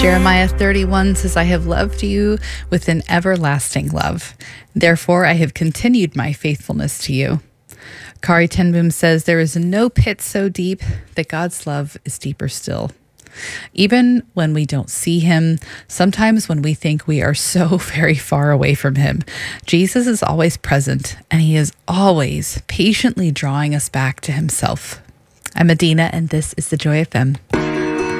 Jeremiah 31 says, I have loved you with an everlasting love. Therefore, I have continued my faithfulness to you. Kari ten Boom says, there is no pit so deep that God's love is deeper still. Even when we don't see him, sometimes when we think we are so very far away from him, Jesus is always present, and he is always patiently drawing us back to himself. I'm Adina, and this is the Joy FM.